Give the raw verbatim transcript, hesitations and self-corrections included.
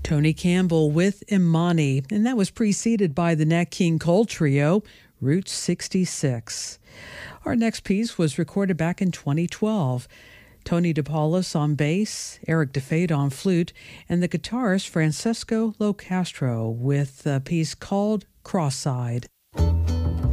Tony Campbell with Imani, and that was preceded by the Nat King Cole Trio, Route sixty-six. Our next piece was recorded back in twenty twelve. Tony DePaulis on bass, Eric DeFade on flute, and the guitarist Francesco Locastro with a piece called Cross-Eyed.